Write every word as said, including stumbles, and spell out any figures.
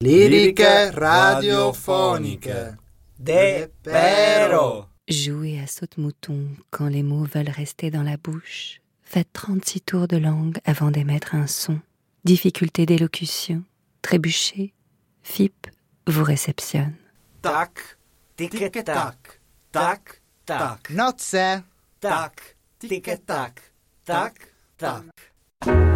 Liriche radiofoniche. De Pero. Jouez à saute-mouton quand les mots veulent rester dans la bouche. Faites trente-six tours de langue avant d'émettre un son. Difficulté d'élocution, trébuchez, F I P vous réceptionne. Tac, tic-tac, tac, tac. Nozze. Tac, tic-tac, tac, tac.